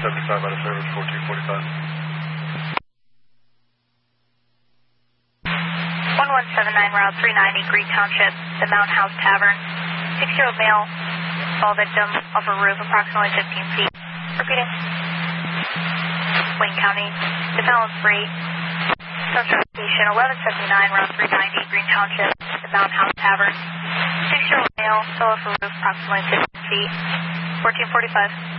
75 out of service, 1445. 1179 Route 390, Green Township, the Mountain House Tavern. 6-year-old male, fall victim off a roof approximately 15 feet. Repeating. Wayne County, defendant free. Social location 1179 Route 390, Green Township, the Mountain House Tavern. 6-year-old male, fell off a roof approximately 15 feet. 1445.